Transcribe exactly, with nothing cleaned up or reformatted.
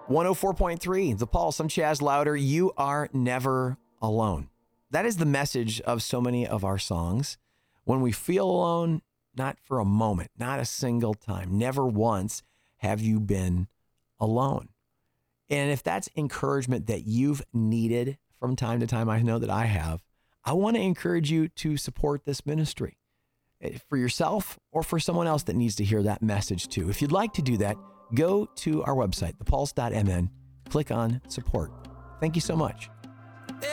one oh four point three, The Pulse. I'm Chaz Louder. You are never alone. That is the message of so many of our songs. When we feel alone, not for a moment, not a single time, never once have you been alone. And if that's encouragement that you've needed from time to time, I know that I have, I want to encourage you to support this ministry for yourself or for someone else that needs to hear that message too. If you'd like to do that, go to our website, the pulse dot m n, click on support. Thank you so much.